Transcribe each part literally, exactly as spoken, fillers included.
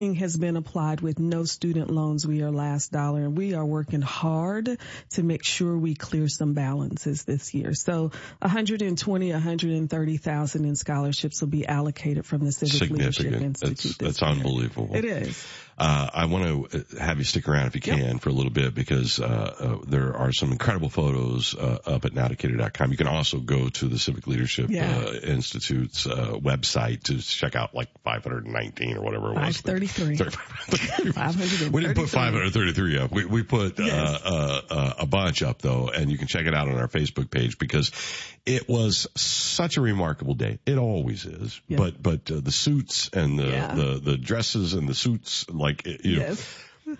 has been applied with no student loans. We are last dollar, and we are working hard to make sure we clear some balances this year. So one hundred twenty, one hundred thirty thousand in scholarships will be allocated from the Civic Leadership Institute. That's, that's unbelievable. It is. Uh, I want to have you stick around if you can yep. for a little bit, because uh, uh, there are some incredible photos uh, up at now decatur dot com. You can also go to the Civic Leadership yeah. uh, Institute's uh, website to check out like five hundred nineteen or whatever it was. five thirty-three. five thirty-three. We didn't put five hundred thirty-three up. We, we put yes. uh, uh, uh, a bunch up, though, and you can check it out on our Facebook page, because it was such a remarkable day. It always is. Yeah. But but uh, the suits and the, yeah. the, the dresses and the suits, like, you know. Yes.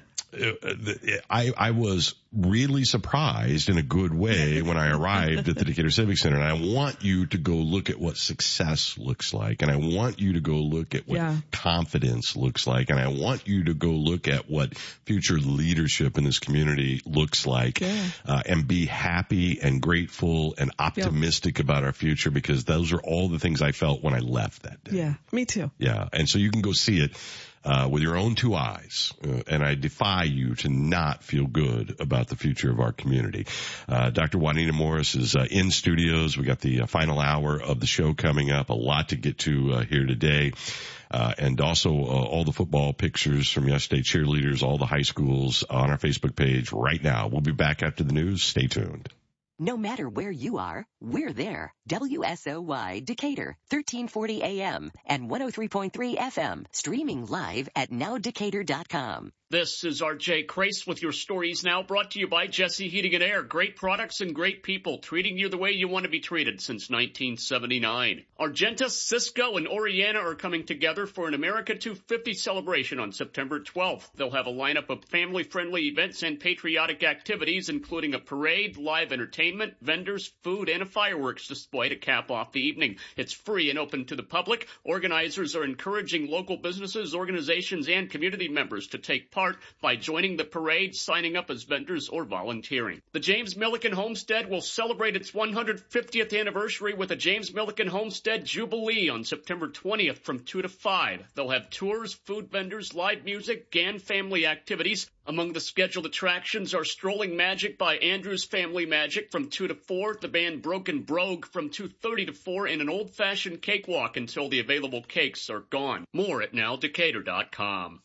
I, I was really surprised in a good way when I arrived at the Decatur Civic Center, and I want you to go look at what success looks like, and I want you to go look at what yeah. confidence looks like, and I want you to go look at what future leadership in this community looks like, yeah. uh, and be happy and grateful and optimistic yep. about our future, because those are all the things I felt when I left that day. Yeah, me too. Yeah, and so you can go see it Uh, with your own two eyes, uh, and I defy you to not feel good about the future of our community. Uh, Doctor Juanita Morris is uh, in studios. We got the uh, final hour of the show coming up. A lot to get to uh, here today. Uh, and also uh, all the football pictures from yesterday, cheerleaders, all the high schools on our Facebook page right now. We'll be back after the news. Stay tuned. No matter where you are, we're there. W S O Y Decatur, thirteen forty A M and one oh three point three F M, streaming live at now decatur dot com. This is R J Crace with your Stories Now, brought to you by Jesse Heating and Air. Great products and great people, treating you the way you want to be treated since nineteen seventy-nine. Argenta, Cisco, and Oriana are coming together for an America two fifty celebration on September twelfth. They'll have a lineup of family-friendly events and patriotic activities, including a parade, live entertainment, vendors, food, and a fireworks display to cap off the evening. It's free and open to the public. Organizers are encouraging local businesses, organizations, and community members to take part by joining the parade, signing up as vendors, or volunteering. The James Milliken Homestead will celebrate its one hundred fiftieth anniversary with a James Milliken Homestead Jubilee on September twentieth from two to five. They'll have tours, food vendors, live music, and family activities. Among the scheduled attractions are Strolling Magic by Andrews Family Magic from two to four, the band Broken Brogue from two thirty to four, and an old-fashioned cakewalk until the available cakes are gone. More at now decatur dot com.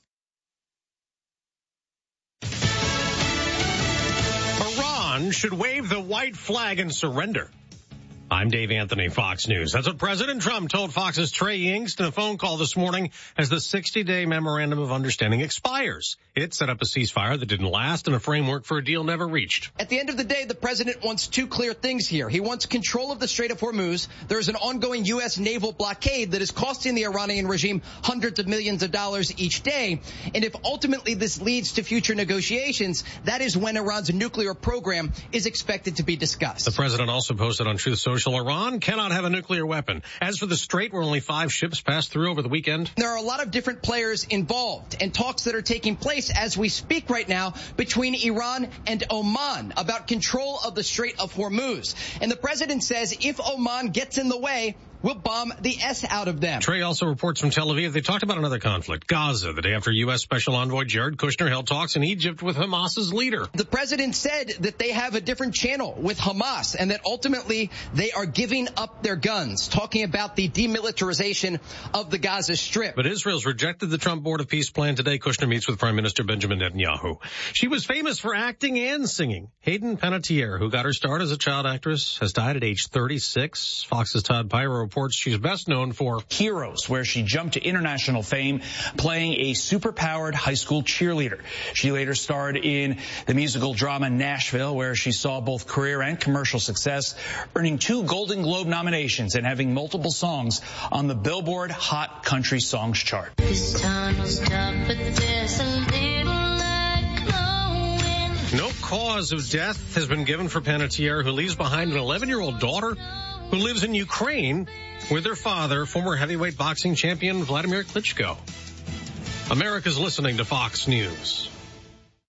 Iran should wave the white flag and surrender. I'm Dave Anthony, Fox News. That's what President Trump told Fox's Trey Yingst in a phone call this morning as the sixty-day Memorandum of Understanding expires. It set up a ceasefire that didn't last and a framework for a deal never reached. At the end of the day, the president wants two clear things here. He wants control of the Strait of Hormuz. There's an ongoing U S naval blockade that is costing the Iranian regime hundreds of millions of dollars each day. And if ultimately this leads to future negotiations, that is when Iran's nuclear program is expected to be discussed. The president also posted on Truth Social, Iran cannot have a nuclear weapon. As for the Strait, where only five ships passed through over the weekend, there are a lot of different players involved and talks that are taking place as we speak right now between Iran and Oman about control of the Strait of Hormuz. And the president says if Oman gets in the way, we'll bomb the S out of them. Trey also reports from Tel Aviv. They talked about another conflict, Gaza, the day after U S Special Envoy Jared Kushner held talks in Egypt with Hamas's leader. The president said that they have a different channel with Hamas and that ultimately they are giving up their guns, talking about the demilitarization of the Gaza Strip. But Israel's rejected the Trump Board of Peace plan. Today, Kushner meets with Prime Minister Benjamin Netanyahu. She was famous for acting and singing. Hayden Panettiere, who got her start as a child actress, has died at age thirty-six. Fox's Todd Pyro reports she's best known for Heroes, where she jumped to international fame playing a superpowered high school cheerleader. She later starred in the musical drama Nashville, where she saw both career and commercial success, earning two Golden Globe nominations and having multiple songs on the Billboard Hot Country Songs chart. This time will stop, but there's a little light glowing. No cause of death has been given for Panettiere, who leaves behind an eleven-year-old daughter who lives in Ukraine with her father, former heavyweight boxing champion Vladimir Klitschko. America's listening to Fox News.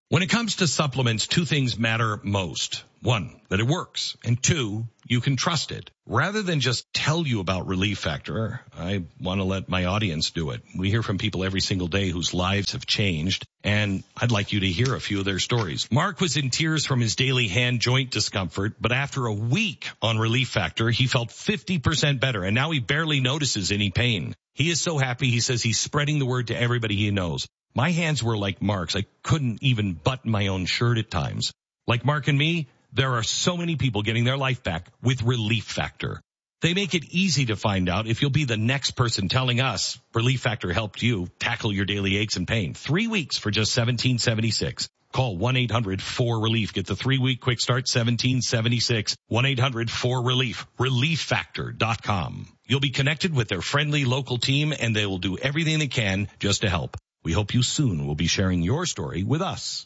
When it comes to supplements, two things matter most. One, that it works. And two, you can trust it. Rather than just tell you about Relief Factor, I want to let my audience do it. We hear from people every single day whose lives have changed, and I'd like you to hear a few of their stories. Mark was in tears from his daily hand joint discomfort, but after a week on Relief Factor, he felt fifty percent better, and now he barely notices any pain. He is so happy, he says he's spreading the word to everybody he knows. My hands were like Mark's. I couldn't even button my own shirt at times. Like Mark and me, there are so many people getting their life back with Relief Factor. They make it easy to find out if you'll be the next person telling us Relief Factor helped you tackle your daily aches and pain. Three weeks for just seventeen seventy-six. Call one eight hundred four relief. Get the three-week quick start, seventeen seventy-six. one eight hundred four relief. relief factor dot com. You'll be connected with their friendly local team, and they will do everything they can just to help. We hope you soon will be sharing your story with us.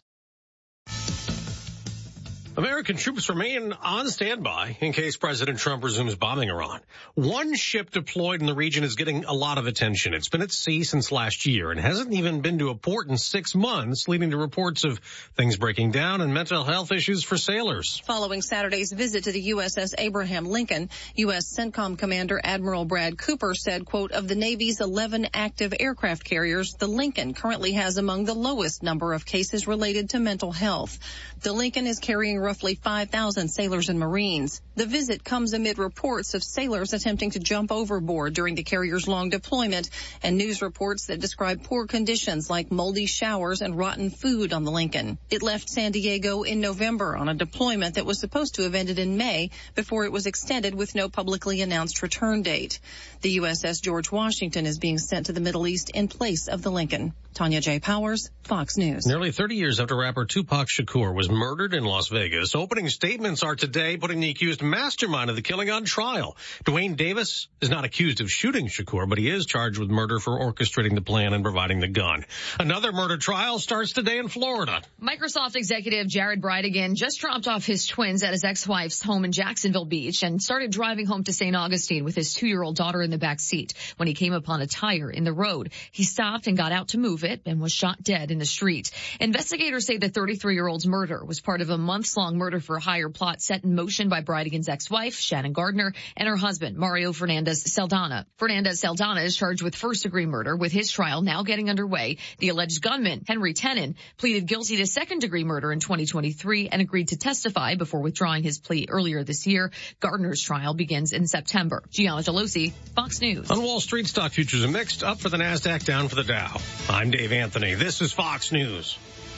American troops remain on standby in case President Trump resumes bombing Iran. One ship deployed in the region is getting a lot of attention. It's been at sea since last year and hasn't even been to a port in six months, leading to reports of things breaking down and mental health issues for sailors. Following Saturday's visit to the U S S Abraham Lincoln, U S CENTCOM Commander Admiral Brad Cooper said, quote, of the Navy's eleven active aircraft carriers, the Lincoln currently has among the lowest number of cases related to mental health. The Lincoln is carrying roughly five thousand sailors and Marines. The visit comes amid reports of sailors attempting to jump overboard during the carrier's long deployment and news reports that describe poor conditions like moldy showers and rotten food on the Lincoln. It left San Diego in November on a deployment that was supposed to have ended in May before it was extended with no publicly announced return date. The U S S George Washington is being sent to the Middle East in place of the Lincoln. Tanya J. Powers, Fox News. Nearly thirty years after rapper Tupac Shakur was murdered in Las Vegas, opening statements are today putting the accused mastermind of the killing on trial. Dwayne Davis is not accused of shooting Shakur, but he is charged with murder for orchestrating the plan and providing the gun. Another murder trial starts today in Florida. Microsoft executive Jared Bridegan just dropped off his twins at his ex-wife's home in Jacksonville Beach and started driving home to Saint Augustine with his two-year-old daughter in the back seat when he came upon a tire in the road. He stopped and got out to move it and was shot dead in the street. Investigators say the thirty-three-year-old's murder was part of a months-long murder for hire plot set in motion by Bridegan's ex-wife, Shannon Gardner, and her husband, Mario Fernandez Saldana. Fernandez Saldana is charged with first-degree murder, with his trial now getting underway. The alleged gunman, Henry Tenon, pleaded guilty to second-degree murder in twenty twenty-three and agreed to testify before withdrawing his plea earlier this year. Gardner's trial begins in September. Gianna Gelosi, Fox News. On Wall Street, stock futures are mixed, up for the NASDAQ, down for the Dow. I'm Dave Anthony. This is Fox News.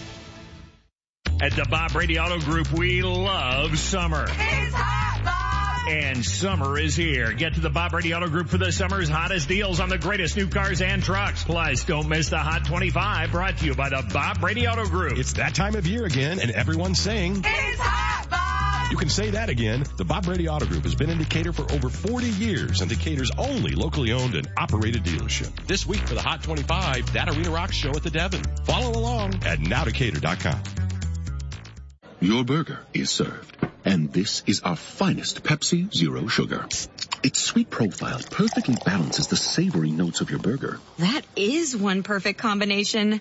At the Bob Brady Auto Group, we love summer. It's hot, Bob! And summer is here. Get to the Bob Brady Auto Group for the summer's hottest deals on the greatest new cars and trucks. Plus, don't miss the Hot twenty-five, brought to you by the Bob Brady Auto Group. It's that time of year again, and everyone's saying, it's hot, Bob! You can say that again. The Bob Brady Auto Group has been in Decatur for over forty years and Decatur's only locally owned and operated dealership. This week for the Hot twenty-five, that Arena Rock show at the Devon. Follow along at now decatur dot com. Your burger is served, and this is our finest Pepsi Zero Sugar. Its sweet profile perfectly balances the savory notes of your burger. That is one perfect combination.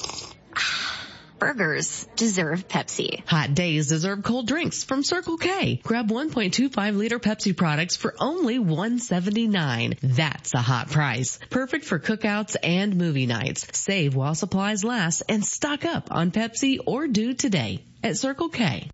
Burgers deserve Pepsi. Hot days deserve cold drinks from Circle K. Grab one point two five liter Pepsi products for only one seventy-nine. That's a hot price. Perfect for cookouts and movie nights. Save while supplies last and stock up on Pepsi or do today at Circle K.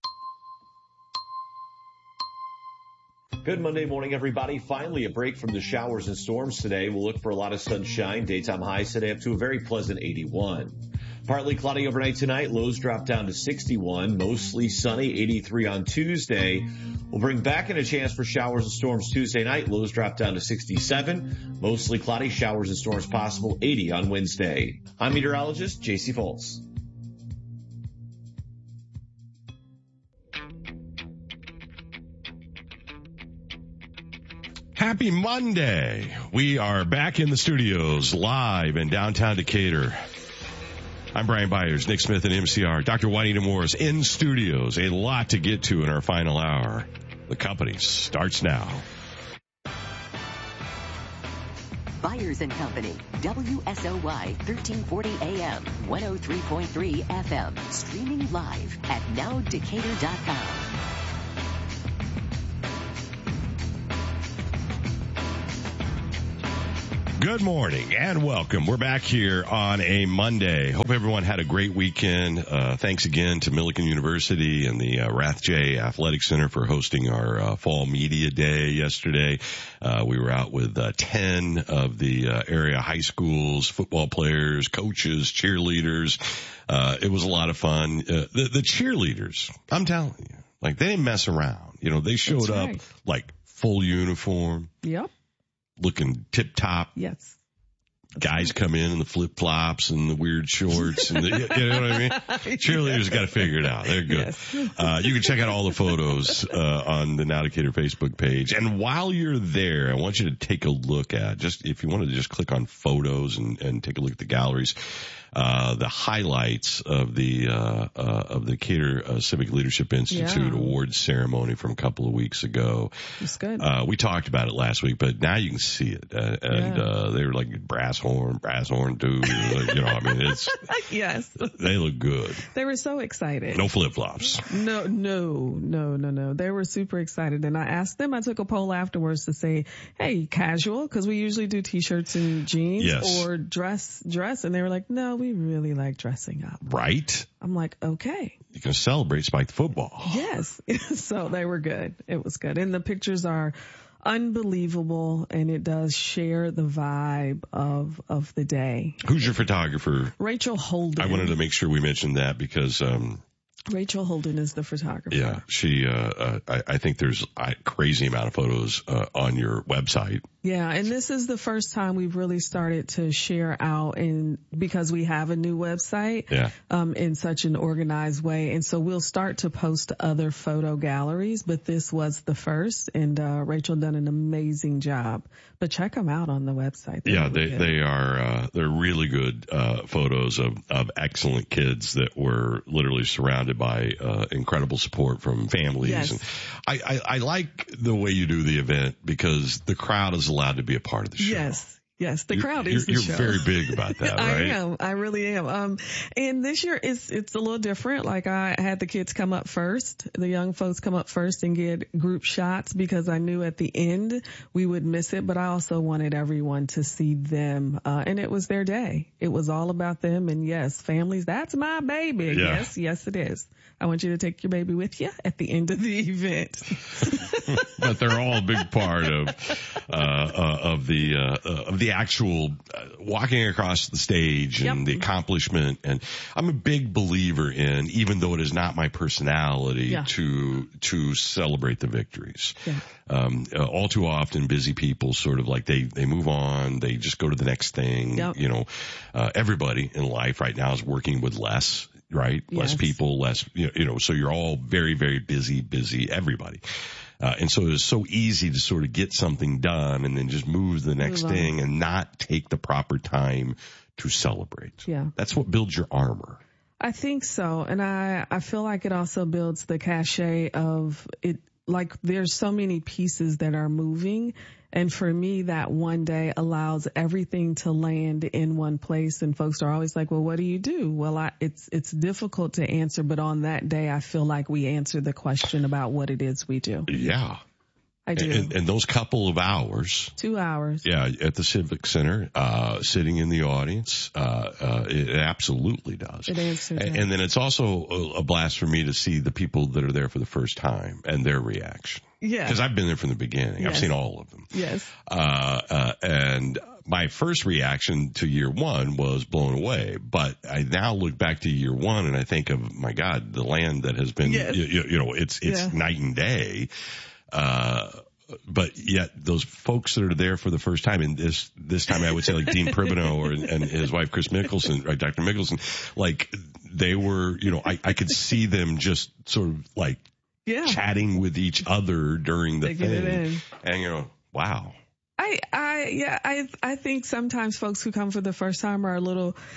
Good Monday morning, everybody. Finally, a break from the showers and storms today. We'll look for a lot of sunshine. Daytime highs today up to a very pleasant eighty-one. Partly cloudy overnight tonight. Lows drop down to sixty-one. Mostly sunny, eighty-three on Tuesday. We'll bring back in a chance for showers and storms Tuesday night. Lows drop down to sixty-seven. Mostly cloudy, showers and storms possible, eighty on Wednesday. I'm meteorologist J C Foltz. Happy Monday. We are back in the studios live in downtown Decatur. I'm Brian Byers, Nick Smith and M C R. Doctor Juanita Morris in studios. A lot to get to in our final hour. The company starts now. Byers and Company, W S O Y thirteen forty A M, one oh three point three F M, streaming live at now decatur dot com. Good morning and welcome. We're back here on a Monday. Hope everyone had a great weekend. Uh, thanks again to Millikan University and the uh, Rathje Athletic Center for hosting our uh, fall media day yesterday. Uh, we were out with uh, ten of the uh, area high schools, football players, coaches, cheerleaders. Uh, it was a lot of fun. Uh, the, the cheerleaders, I'm telling you, like they didn't mess around. You know, they showed That's right. up like full uniform. Yep. Looking tip top. Yes. Guys come in in the flip flops and the weird shorts and the, you know what I mean? Cheerleaders got to figure it out. They're good. Yes. Uh, you can check out all the photos, uh, on the Now Decatur Facebook page. And while you're there, I want you to take a look at just, if you wanted to just click on photos and, and take a look at the galleries, uh, the highlights of the, uh, uh, of the Decatur uh, Civic Leadership Institute yeah. awards ceremony from a couple of weeks ago. It's good. Uh, we talked about it last week, but now you can see it. Uh, and, yeah. uh, they were like brass horn, brass horn too. You know, I mean, it's, yes, they look good. They were so excited. No flip flops. No, no, no, no, no. They were super excited. And I asked them, I took a poll afterwards to say, hey, casual, cause we usually do t-shirts and jeans yes. or dress, dress. And they were like, no, we really like dressing up. Right. I'm like, okay. You can celebrate Spike football. Yes. So they were good. It was good. And the pictures are unbelievable, and it does share the vibe of of the day. Who's your photographer? Rachel Holden. I wanted to make sure we mentioned that because um Rachel Holden is the photographer. Yeah, she uh, uh I, I think there's a crazy amount of photos uh, on your website. Yeah, and this is the first time we've really started to share out, in because we have a new website yeah. um in such an organized way, and so we'll start to post other photo galleries, but this was the first, and uh Rachel done an amazing job. But check them out on the website. They're yeah, really they good. they are uh they're really good uh photos of of excellent kids that were literally surrounded by uh incredible support from families. Yes. And I, I I like the way you do the event because the crowd is allowed to be a part of the show. Yes. Yes, the you're, crowd you're, is the you're show. You're very big about that, I right? am. I really am. Um, and this year it's, it's a little different. Like I had the kids come up first, the young folks come up first and get group shots because I knew at the end we would miss it, but I also wanted everyone to see them. Uh, and it was their day. It was all about them. And yes, families, that's my baby. Yeah. Yes, yes, it is. I want you to take your baby with you at the end of the event. But they're all a big part of, uh, uh of the, uh, uh, of the actual uh, walking across the stage and Yep. the accomplishment. And I'm a big believer in, even though it is not my personality, Yeah. to, to celebrate the victories. Yeah. Um, uh, all too often busy people sort of like they, they move on. They just go to the next thing. Yep. You know, uh, everybody in life right now is working with less. Right? Yes. Less people, less, you know, you know, so you're all very, very busy, busy, everybody. Uh, and so it's so easy to sort of get something done and then just move to the next Move on. thing and not take the proper time to celebrate. Yeah. That's what builds your armor. I think so. And I, I feel like it also builds the cachet of it. Like there's so many pieces that are moving. And for me, that one day allows everything to land in one place. And folks are always like, well, what do you do? Well, I, it's, it's difficult to answer, but on that day, I feel like we answer the question about what it is we do. Yeah. I do. And, and those couple of hours. Two hours. Yeah, at the Civic Center, uh, sitting in the audience, uh, uh, it absolutely does. It answers and, that. and then it's also a, a blast for me to see the people that are there for the first time and their reaction. Yeah. Because I've been there from the beginning. I've Yes. seen all of them. Yes. Uh, uh, and my first reaction to year one was blown away, but I now look back to year one and I think of, my God, the land that has been, Yes. you, you know, it's, it's Yeah. night and day. Uh, but yet those folks that are there for the first time, and this, this time I would say like Dean Pribino or, and his wife Chris Mickelson, right, Doctor Mickelson, like they were, you know, I, I could see them just sort of like Yeah. chatting with each other during the Taking it thing. in. And you know, wow. I, I, yeah, I, I think sometimes folks who come for the first time are a little,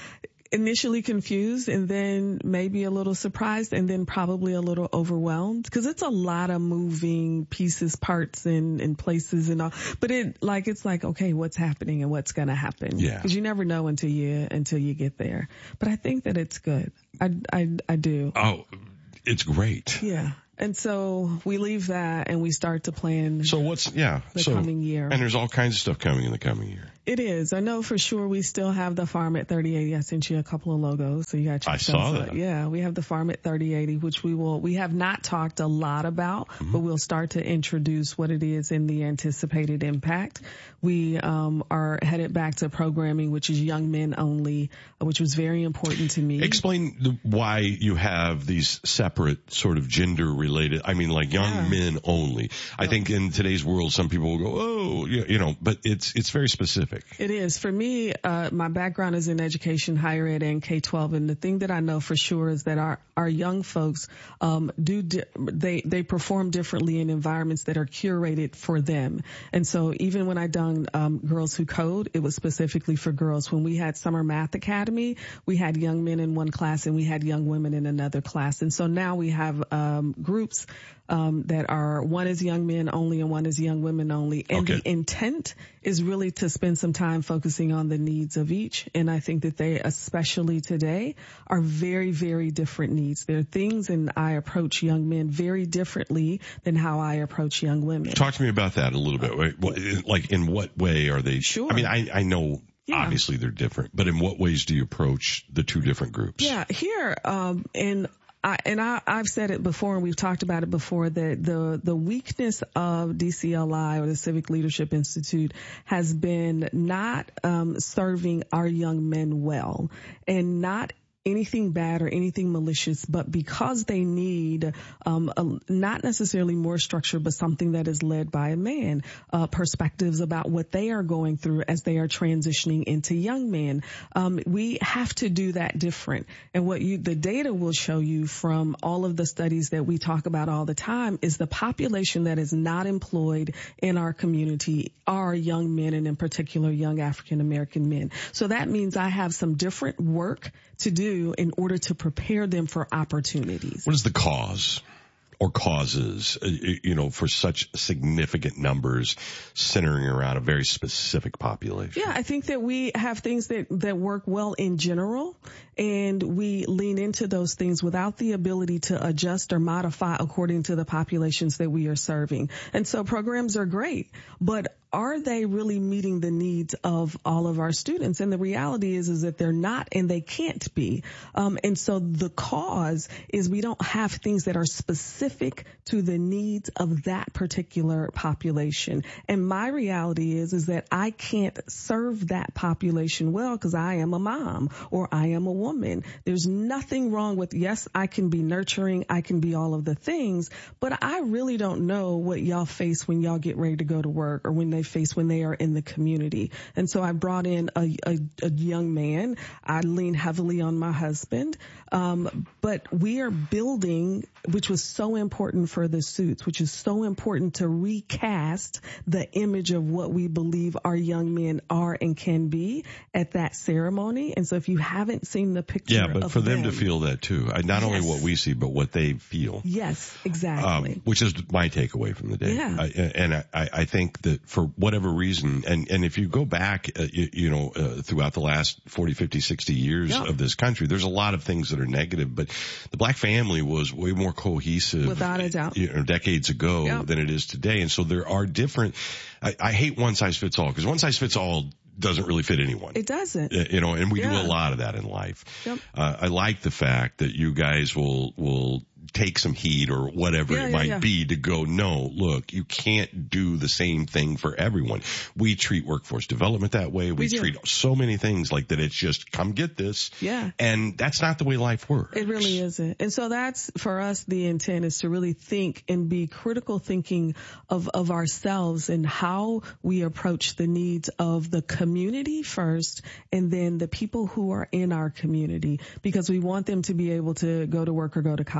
initially confused and then maybe a little surprised and then probably a little overwhelmed because it's a lot of moving pieces, parts and, and places and all, but it like, it's like, okay, what's happening and what's going to happen? Yeah. Cause you never know until you, until you get there. But I think that it's good. I, I, I do. Oh, it's great. Yeah. And so we leave that and we start to plan. So what's, yeah. The so, coming year. And there's all kinds of stuff coming in the coming year. It is. I know for sure we still have the Farm at thirty eighty. I sent you a couple of logos, so you got to check I saw those that. out. Yeah, we have the Farm at thirty eighty, which we will, we have not talked a lot about, mm-hmm. but we'll start to introduce what it is in the anticipated impact. We, um, are headed back to programming, which is young men only, which was very important to me. Explain the, why you have these separate sort of gender related, I mean like young yeah. men only. I yeah. think in today's world, some people will go, oh, you, you know, but it's, it's very specific. It is. For me, uh, my background is in education, higher ed, and K twelve, and the thing that I know for sure is that our, our young folks, um, do, di- they, they perform differently in environments that are curated for them. And so even when I done, um, Girls Who Code, it was specifically for girls. When we had Summer Math Academy, we had young men in one class and we had young women in another class. And so now we have, um, groups Um, that are, one is young men only and one is young women only. And okay. the intent is really to spend some time focusing on the needs of each. And I think that they, especially today, are very, very different needs. There are things, and I approach young men very differently than how I approach young women. Talk to me about that a little bit. Right? Like, in what way are they? Sure. I mean, I, I know. Yeah. Obviously they're different, but in what ways do you approach the two different groups? Yeah, here, um, in I, and I, I've said it before, and we've talked about it before, that the, the weakness of D C L I, or the Civic Leadership Institute, has been not um, serving our young men well, and not anything bad or anything malicious, but because they need um, a, not necessarily more structure, but something that is led by a man, uh, perspectives about what they are going through as they are transitioning into young men. Um, we have to do that different. And what you, the data will show you from all of the studies that we talk about all the time is the population that is not employed in our community are young men, and in particular young African American men. So that means I have some different work to do in order to prepare them for opportunities. What is the cause or causes, you know, for such significant numbers centering around a very specific population? Yeah, I think that we have things that, that work well in general, and we lean into those things without the ability to adjust or modify according to the populations that we are serving. And so programs are great, but are they really meeting the needs of all of our students? And the reality is, is that they're not, and they can't be. Um, and so the cause is we don't have things that are specific to the needs of that particular population. And my reality is, is that I can't serve that population well because I am a mom or I am a woman. There's nothing wrong with, yes, I can be nurturing, I can be all of the things, but I really don't know what y'all face when y'all get ready to go to work or when they face when they are in the community. And so I brought in a, a, a young man. I lean heavily on my husband. Um, but we are building, which was so important for the suits, which is so important to recast the image of what we believe our young men are and can be at that ceremony. And so if you haven't seen the picture, yeah, but of for them, them to feel that too, not yes. only what we see, but what they feel. Yes, exactly. Um, which is my takeaway from the day. Yeah. I, and I, I think that for whatever reason, and, and if you go back, uh, you, you know, uh, throughout the last forty, fifty, sixty years yep. of this country, there's a lot of things that are negative, but the black family was way more cohesive without a doubt, you know, decades ago yep. than it is today. And so there are different, I, I hate one size fits all, because one size fits all doesn't really fit anyone. It doesn't. You know, and we yeah. do a lot of that in life. Yep. Uh, I like the fact that you guys will, will take some heat or whatever yeah, it yeah, might yeah. be to go, no, look, you can't do the same thing for everyone. We treat workforce development that way. We, we treat so many things like that. It's just come get this. Yeah. And that's not the way life works. It really isn't. And so that's for us, the intent is to really think and be critical thinking of, of ourselves and how we approach the needs of the community first, and then the people who are in our community, because we want them to be able to go to work or go to college.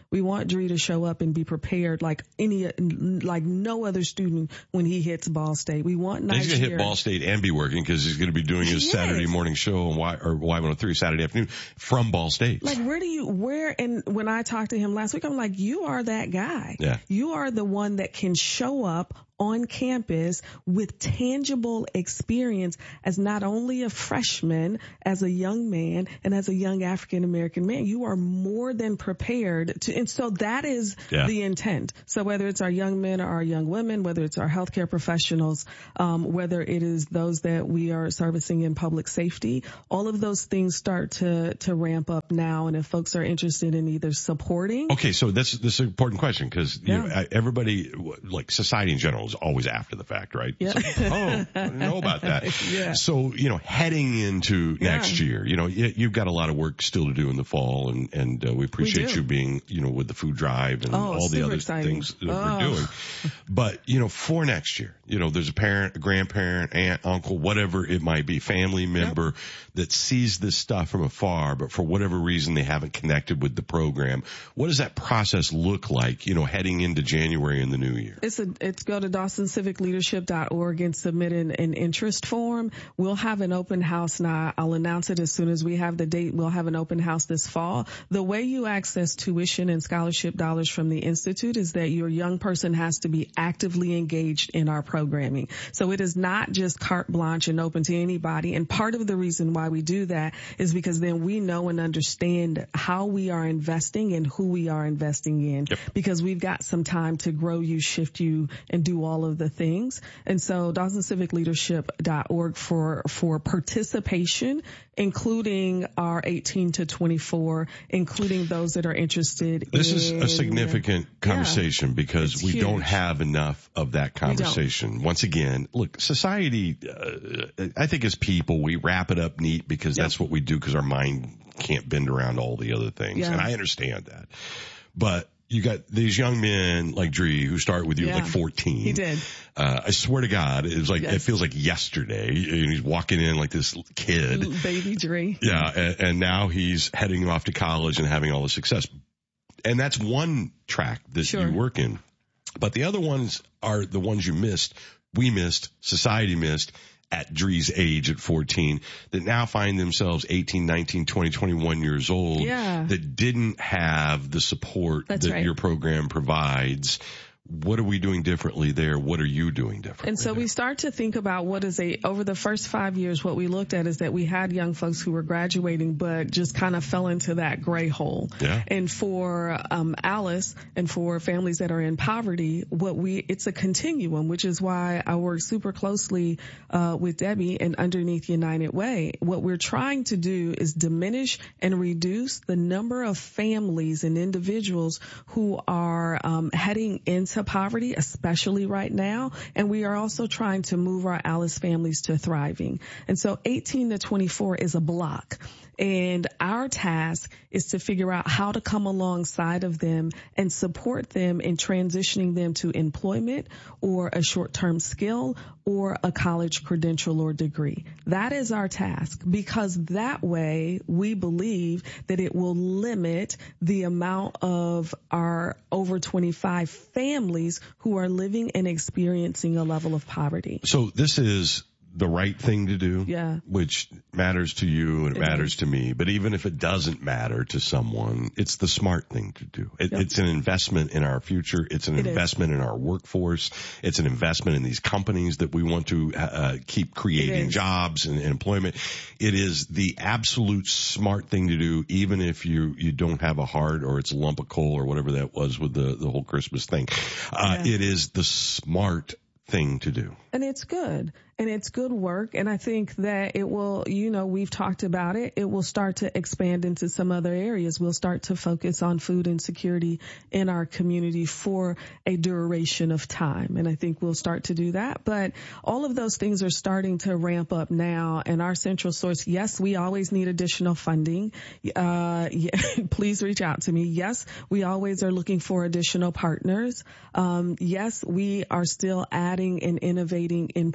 We want Dree to show up and be prepared like any, like no other student when he hits Ball State. We want Nigeria. He's going to hit Ball State and be working because he's going to be doing his yes. Saturday morning show on Y, or Y one oh three Saturday afternoon from Ball State. Like, where do you, where, and when I talked to him last week, I'm like, you are that guy. Yeah. You are the one that can show up on campus with tangible experience as not only a freshman, as a young man, and as a young African American man. You are more than prepared to, and so that is yeah. the intent. So whether it's our young men or our young women, whether it's our healthcare professionals, um, whether it is those that we are servicing in public safety, all of those things start to to ramp up now. And if folks are interested in either supporting, okay, so that's this is an important question because yeah. you know, everybody, like society in general, is always after the fact, right? Yeah. Like, oh, I didn't know about that. yeah. So, you know, heading into yeah. next year, you know, you, you've got a lot of work still to do in the fall, and and uh, we appreciate we you being, you know, with the food drive and oh, all the other exciting. things that oh. we're doing. But, you know, for next year, you know, there's a parent, a grandparent, aunt, uncle, whatever it might be, family member yep. that sees this stuff from afar, but for whatever reason they haven't connected with the program. What does that process look like, you know, heading into January in the new year? It's a, it's go to Dawson Civic Leadership dot org and submit an, an interest form. We'll have an open house now. I'll announce it as soon as we have the date. We'll have an open house this fall. The way you access tuition and scholarship dollars from the Institute is that your young person has to be actively engaged in our programming. So it is not just carte blanche and open to anybody. And part of the reason why we do that is because then we know and understand how we are investing and who we are investing in yep. because we've got some time to grow you, shift you, and do all of the things. And so Dawson Civic Leadership dot org for, for participation, including our eighteen to twenty-four, including those that are interested this in. This is a significant conversation yeah, because we huge. don't have enough of that conversation. Once again, look, society, uh, I think as people, we wrap it up neat because yep. that's what we do because our mind can't bend around all the other things. Yeah. And I understand that. But you got these young men like Dree who start with you yeah. at like fourteen. He did. Uh, I swear to God, it was like, yes. it feels like yesterday and he's walking in like this kid. Baby Dree. Yeah. And, and now he's heading off to college and having all the success. And that's one track that sure. you work in. But the other ones are the ones you missed, we missed, society missed at Dree's age at fourteen that now find themselves eighteen, nineteen, twenty, twenty-one years old yeah. that didn't have the support That's that right. your program provides. What are we doing differently there? What are you doing differently? And so there? we start to think about what is a, over the first five years, what we looked at is that we had young folks who were graduating, but just kind of fell into that gray hole. Yeah. And for, um, Alice and for families that are in poverty, what we, it's a continuum, which is why I work super closely, uh, with Debbie and underneath United Way. What we're trying to do is diminish and reduce the number of families and individuals who are, um, heading into to poverty, especially right now. And we are also trying to move our Alice families to thriving. And so eighteen to twenty-four is a block. And our task is to figure out how to come alongside of them and support them in transitioning them to employment or a short-term skill or a college credential or degree. That is our task because that way we believe that it will limit the amount of our over twenty-five families who are living and experiencing a level of poverty. So this is the right thing to do, yeah. which matters to you and it, it matters is. to me. But even if it doesn't matter to someone, it's the smart thing to do. It, yep. It's an investment in our future. It's an it investment is. in our workforce. It's an investment in these companies that we want to uh, keep creating jobs and, and employment. It is the absolute smart thing to do, even if you, you don't have a heart or it's a lump of coal or whatever that was with the, the whole Christmas thing. Uh, yeah. It is the smart thing to do. And it's good. And it's good work. And I think that it will, you know, we've talked about it. It will start to expand into some other areas. We'll start to focus on food insecurity in our community for a duration of time. And I think we'll start to do that. But all of those things are starting to ramp up now. And our central source, yes, we always need additional funding. Uh, yeah, please reach out to me. Yes, we always are looking for additional partners. Um, yes, we are still adding and innovating in programs.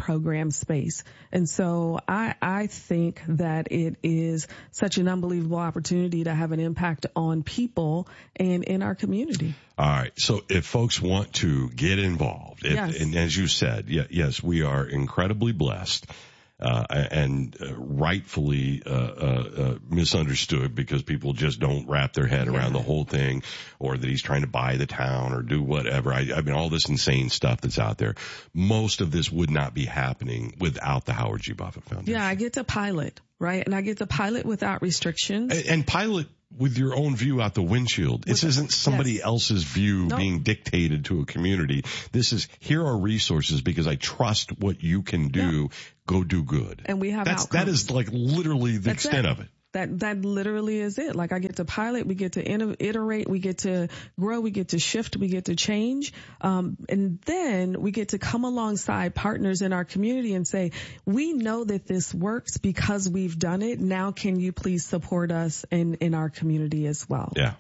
time space. And so I, I think that it is such an unbelievable opportunity to have an impact on people and in our community. All right. So if folks want to get involved, if, Yes. and as you said, yeah, yes, we are incredibly blessed. Uh, and uh, rightfully uh, uh, uh, misunderstood because people just don't wrap their head around Yeah. the whole thing, or that he's trying to buy the town or do whatever. I, I mean, all this insane stuff that's out there. Most of this would not be happening without the Howard G. Buffett Foundation. Yeah, I get to pilot, right? And I get to pilot without restrictions. And, and pilot with your own view out the windshield. This isn't somebody yes. else's view Nope. being dictated to a community. This is, here are resources because I trust what you can do. Go do good. And we have That's, outcomes. that is like literally the That's extent it. of it. That, that literally is it. Like I get to pilot, we get to inno- iterate, we get to grow, we get to shift, we get to change. Um, and then we get to come alongside partners in our community and say, we know that this works because we've done it. Now can you please support us in, in our community as well? Yeah.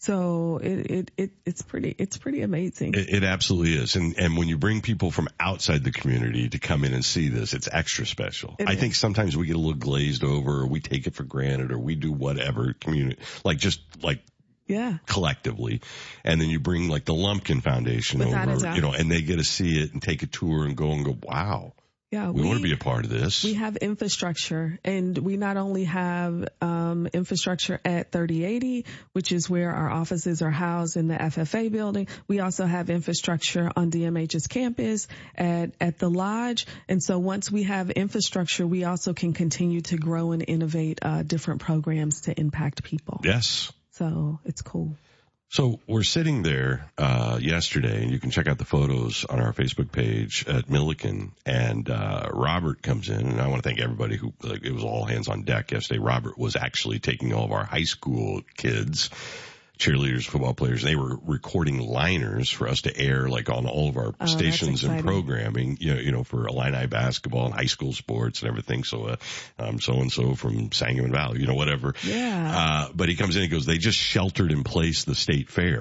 So it, it, it, it's pretty, it's pretty amazing. It, it absolutely is. And, and when you bring people from outside the community to come in and see this, it's extra special. It I is. think sometimes we get a little glazed over, or we take it for granted, or we do whatever community, like just like Yeah. collectively. And then you bring like the Lumpkin Foundation Without a over, doubt. you know, and they get to see it and take a tour and go and go, wow. Yeah, We, want to be a part of this. We have infrastructure, and we not only have um, infrastructure at thirty eighty, which is where our offices are housed in the F F A building. We also have infrastructure on D M H's campus at, at the Lodge. And so once we have infrastructure, we also can continue to grow and innovate uh, different programs to impact people. Yes. So it's cool. So we're sitting there uh yesterday, and you can check out the photos on our Facebook page at Milliken, and uh Robert comes in, and I want to thank everybody who, like, it was all hands on deck yesterday. Robert was actually taking all of our high school kids, cheerleaders, football players. They were recording liners for us to air, like on all of our Oh, stations that's and exciting. programming, you know, you know, for Illini basketball and high school sports and everything. So, uh, um, so and so from Sangamon Valley, you know, whatever. Yeah. Uh, but he comes in and goes, they just sheltered in place the state fair.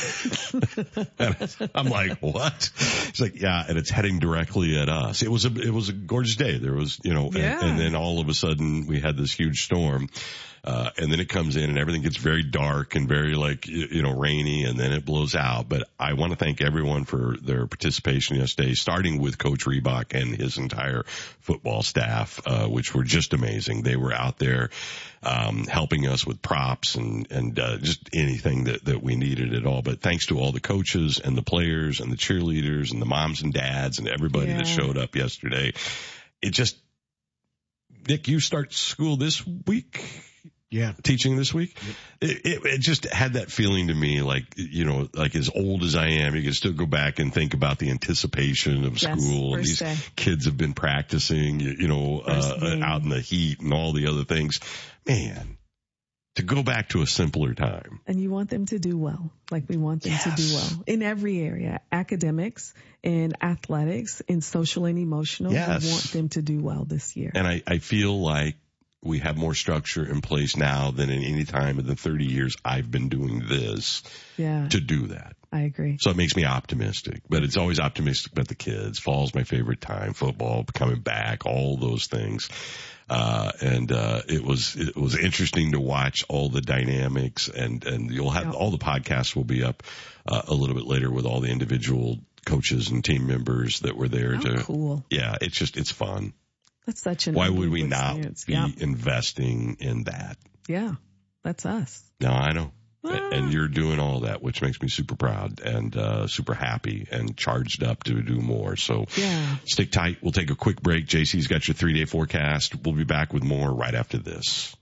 And I'm like, what? He's like, yeah, and it's heading directly at us. It was a, it was a gorgeous day. There was, you know, Yeah. and, and then all of a sudden we had this huge storm. Uh, and then it comes in and everything gets very dark and very like, you, you know, rainy, and then it blows out. But I want to thank everyone for their participation yesterday, starting with Coach Reebok and his entire football staff, uh, which were just amazing. They were out there, um, helping us with props and, and, uh, just anything that, that we needed at all. But thanks to all the coaches and the players and the cheerleaders and the moms and dads and everybody Yeah. that showed up yesterday. It just, Nick, you start school this week? Yeah. Teaching this week. It, it, it just had that feeling to me, like, you know, like as old as I am, you can still go back and think about the anticipation of Yes, school. And first these day. kids have been practicing, you, you know, First uh, day. out in the heat and all the other things. Man, to go back to a simpler time. And you want them to do well, like we want them to do Yes. well in every area, academics, in athletics, in social and emotional. Yes. We want them to do well this year. And I, I feel like we have more structure in place now than in any time in the thirty years I've been doing this Yeah, to do that. I agree. So it makes me optimistic, but it's always optimistic about the kids. Fall's my favorite time, football coming back, all those things. Uh, and, uh, it was, it was interesting to watch all the dynamics, and, and you'll have, Yep. all the podcasts will be up, uh, a little bit later with all the individual coaches and team members that were there Oh, to, cool. yeah, it's just, it's fun. That's such an Why would we unbelievable not experience. be Yeah, investing in that? yeah, that's us. No, I know. Ah. And you're doing all that, which makes me super proud and uh super happy and charged up to do more. So Yeah. stick tight. We'll take a quick break. J C's got your three-day forecast. We'll be back with more right after this.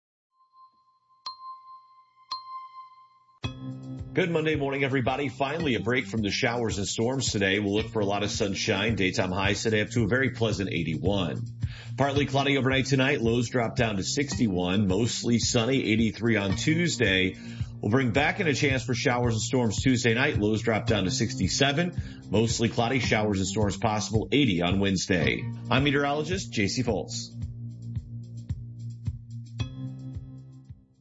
Good Monday morning, everybody. Finally, a break from the showers and storms today. We'll look for a lot of sunshine. Daytime highs today up to a very pleasant eighty-one. Partly cloudy overnight tonight. Lows drop down to sixty-one. Mostly sunny, eighty-three on Tuesday. We'll bring back in a chance for showers and storms Tuesday night. Lows drop down to sixty-seven. Mostly cloudy, showers and storms possible, eighty on Wednesday. I'm meteorologist J C Foltz.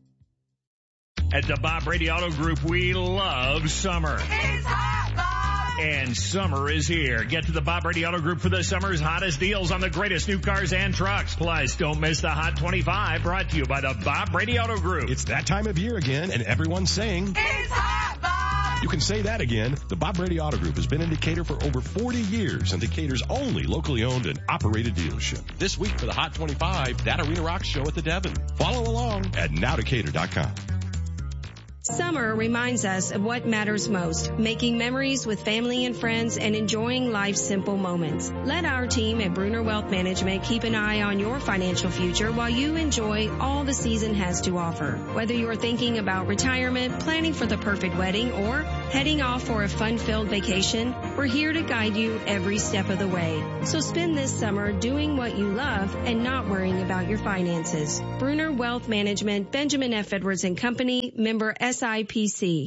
At the Bob Brady Auto Group, we love summer. It's hot, And summer is here. Get to the Bob Brady Auto Group for the summer's hottest deals on the greatest new cars and trucks. Plus, don't miss the Hot twenty-five, brought to you by the Bob Brady Auto Group. It's that time of year again, and everyone's saying, It's hot, Bob! You can say that again. The Bob Brady Auto Group has been in Decatur for over forty years, and Decatur's only locally owned and operated dealership. This week for the Hot twenty-five, that Arena Rock show at the Devon. Follow along at now decatur dot com. Summer reminds us of what matters most, making memories with family and friends and enjoying life's simple moments. Let our team at Bruner Wealth Management keep an eye on your financial future while you enjoy all the season has to offer. Whether you're thinking about retirement, planning for the perfect wedding, or heading off for a fun-filled vacation, we're here to guide you every step of the way. So spend this summer doing what you love and not worrying about your finances. Bruner Wealth Management, Benjamin F. Edwards and Company, member S I P C.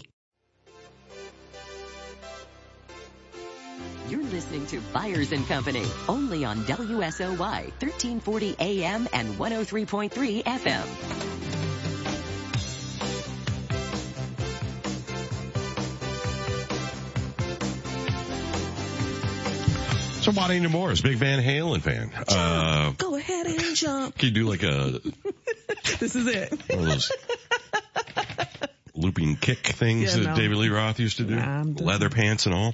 You're listening to Byers and Company, only on W S O Y, thirteen forty A M and one oh three point three F M. So Juanita Morris, big Van Halen fan. Uh, Go ahead and jump. Can you do like a... This is it. One of those looping kick things Yeah, that no. David Lee Roth used to do? Nah, I'm done. Leather pants and all?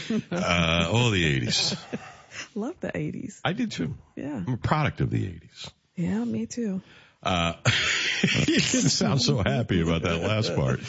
uh, oh, the eighties. Love the eighties. I did too. Yeah. I'm a product of the eighties. Yeah, me too. Uh, you didn't sound so happy about that last part.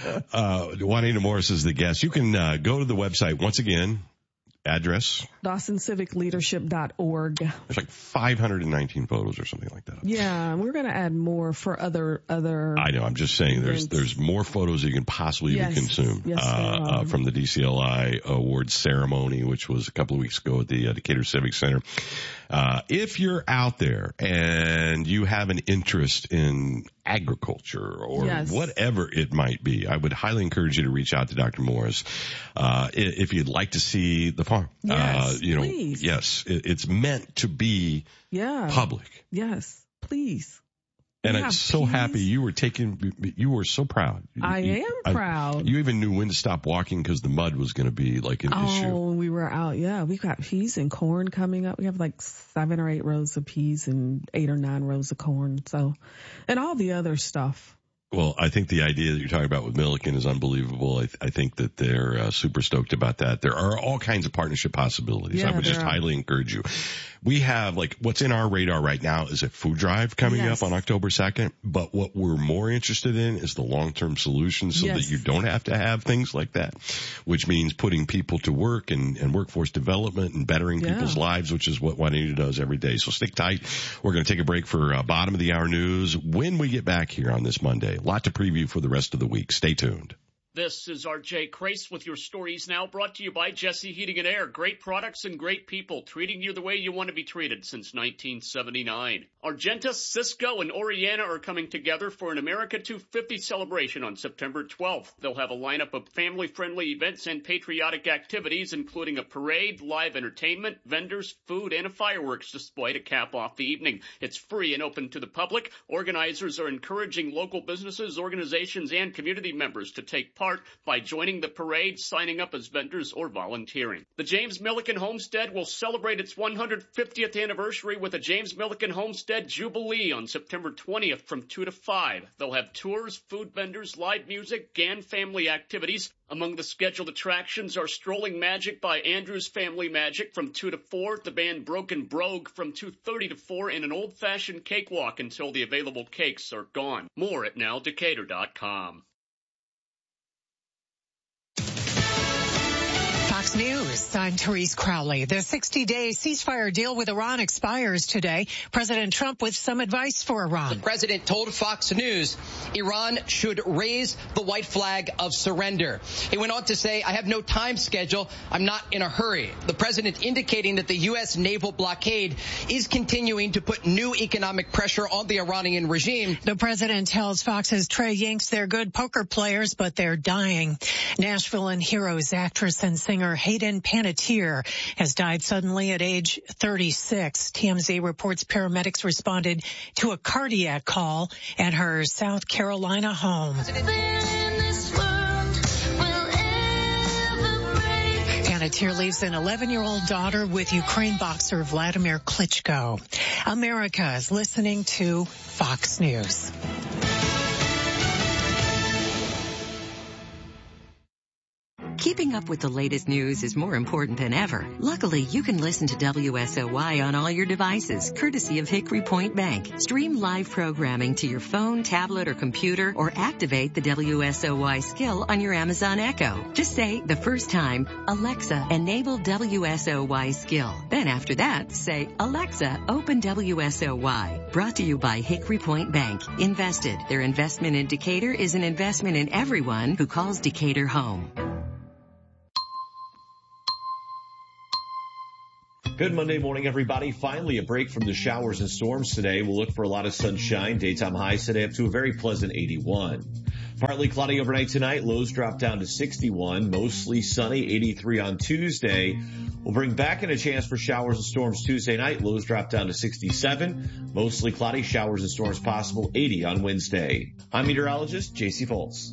Uh, Juanita Morris is the guest. You can uh, go to the website once again. Address? Dawson Civic Leadership dot org. There's like five hundred nineteen photos or something like that. Yeah, and we're going to add more for other, other. I know. I'm just saying there's, events. there's more photos you can possibly Yes. even consume, Yes, uh, there are. uh, from the D C L I awards ceremony, which was a couple of weeks ago at the uh, Decatur Civic Center. Uh, if you're out there and you have an interest in agriculture or Yes. whatever it might be, I would highly encourage you to reach out to Doctor Morris, uh, i- if you'd like to see the farm. Yes, uh, you know, please. yes, it, it's meant to be Yeah. public. Yes, please. And We I'm have so peas. happy you were taking, you were so proud. I You- am proud. you even knew when to stop walking because the mud was going to be like an issue. Oh, we were out. Yeah, we got peas and corn coming up. We have like seven or eight rows of peas and eight or nine rows of corn. So, and all the other stuff. Well, I think the idea that you're talking about with Milliken is unbelievable. I, th- I think that they're uh, super stoked about that. There are all kinds of partnership possibilities. Yeah, I would just there are. highly encourage you. We have like what's in our radar right now is a food drive coming Yes. up on October second. But what we're more interested in is the long-term solutions so Yes. that you don't have to have things like that, which means putting people to work and, and workforce development and bettering Yeah. people's lives, which is what Juanita does every day. So stick tight. We're going to take a break for uh, bottom of the hour news. When we get back here on this Monday, a lot to preview for the rest of the week. Stay tuned. This is R J Crace with your stories now, brought to you by Jesse Heating and Air. Great products and great people, treating you the way you want to be treated since nineteen seventy-nine. Argenta, Cisco, and Oriana are coming together for an America two fifty celebration on September twelfth. They'll have a lineup of family-friendly events and patriotic activities, including a parade, live entertainment, vendors, food, and a fireworks display to cap off the evening. It's free and open to the public. Organizers are encouraging local businesses, organizations, and community members to take part by joining the parade, signing up as vendors, or volunteering. The James Milliken Homestead will celebrate its one hundred fiftieth anniversary with a James Milliken Homestead Jubilee on September twentieth from two to five. They'll have tours, food vendors, live music, and family activities. Among the scheduled attractions are Strolling Magic by Andrews Family Magic from two to four, the band Broken Brogue from two thirty to four, and an old-fashioned cakewalk until the available cakes are gone. More at now decatur dot com. Fox News, I'm Therese Crowley. The sixty-day ceasefire deal with Iran expires today. President Trump with some advice for Iran. The president told Fox News Iran should raise the white flag of surrender. He went on to say, I have no time schedule. I'm not in a hurry. The president indicating that the U S naval blockade is continuing to put new economic pressure on the Iranian regime. The president tells Fox's Trey Yingst they're good poker players, but they're dying. Nashville and Heroes actress and singer Hayden Panettiere has died suddenly at age thirty-six. T M Z reports paramedics responded to a cardiac call at her South Carolina home. Panettiere leaves an eleven-year-old daughter with Ukraine boxer Vladimir Klitschko. America is listening to Fox News. Keeping up with the latest news is more important than ever. Luckily, you can listen to W S O Y on all your devices, courtesy of Hickory Point Bank. Stream live programming to your phone, tablet, or computer, or activate the W S O Y skill on your Amazon Echo. Just say, the first time, Alexa, enable W S O Y skill. Then after that, say, Alexa, open W S O Y. Brought to you by Hickory Point Bank. Invested. Their investment in Decatur is an investment in everyone who calls Decatur home. Good Monday morning, everybody. Finally, a break from the showers and storms today. We'll look for a lot of sunshine. Daytime highs today up to a very pleasant eighty-one. Partly cloudy overnight tonight. Lows drop down to sixty-one. Mostly sunny, eighty-three on Tuesday. We'll bring back in a chance for showers and storms Tuesday night. Lows drop down to sixty-seven. Mostly cloudy, showers and storms possible, eighty on Wednesday. I'm meteorologist J C Foltz.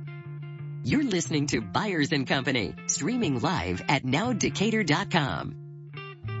You're listening to Byers and Company, streaming live at now decatur dot com.